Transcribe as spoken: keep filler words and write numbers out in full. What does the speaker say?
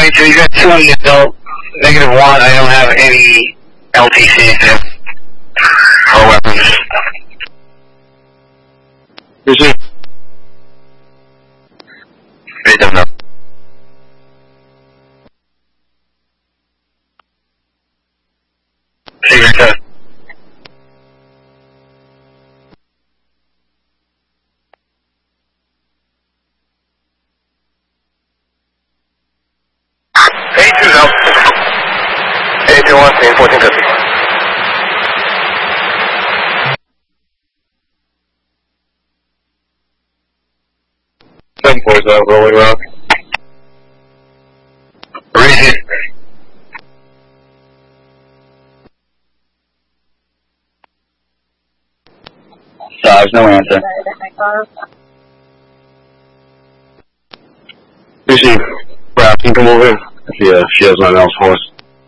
Alright, so you got two on the adult, negative one, I don't have any L T Cs there. Or weapons. Receive. Read them now. Secret test. A two's out. A two one, scene fourteen fifty. Seven boys out, rolling rock. Read it. Sarge, no answer. Receive. Brad, can you come over here? If he, uh, she has nothing else for us.